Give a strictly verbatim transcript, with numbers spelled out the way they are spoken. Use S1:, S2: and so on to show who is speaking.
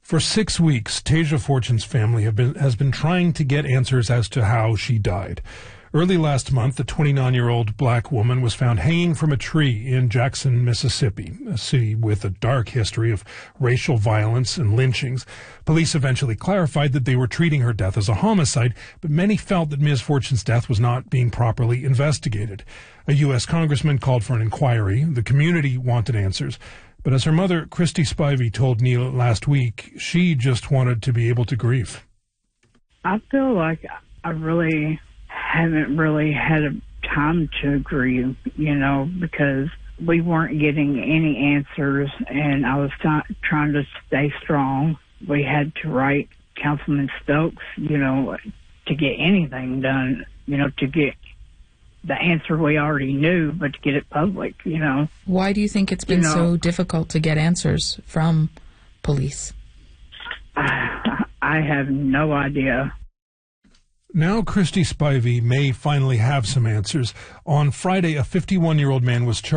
S1: For six weeks, Tasia Fortune's family have been, has been trying to get answers as to how she died. Early last month, the twenty-nine-year-old black woman was found hanging from a tree in Jackson, Mississippi, a city with a dark history of racial violence and lynchings. Police eventually clarified that they were treating her death as a homicide, but many felt that Miz Fortune's death was not being properly investigated. A U S congressman called for an inquiry. The community wanted answers. But as her mother, Christy Spivey, told Neil last week, she just wanted to be able to grieve.
S2: I feel like I really haven't really had a time to grieve, you know, because we weren't getting any answers, and I was t- trying to stay strong. We had to write Councilman Stokes, you know, to get anything done, you know, to get the answer we already knew, but to get it public, you know.
S3: Why do you think it's been
S2: you know,
S3: so difficult to get answers from police?
S2: I, I have no idea.
S1: Now Christy Spivey may finally have some answers. On Friday, a fifty-one-year-old man was charged